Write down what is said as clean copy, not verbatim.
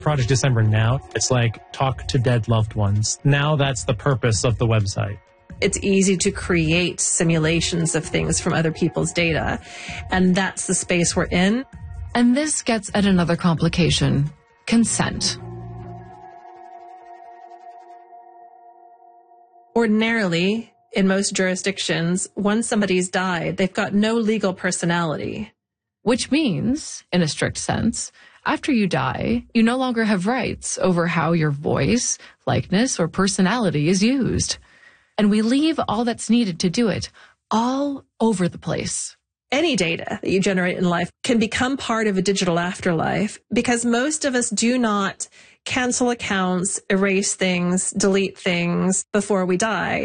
Project December Now, it's like talk to dead loved ones. Now that's the purpose of the website. It's easy to create simulations of things from other people's data, and that's the space we're in. And this gets at another complication: consent. Ordinarily, in most jurisdictions, once somebody's died, they've got no legal personality. Which means, in a strict sense, after you die, you no longer have rights over how your voice, likeness, or personality is used. And we leave all that's needed to do it all over the place. Any data that you generate in life can become part of a digital afterlife because most of us do not cancel accounts, erase things, delete things before we die.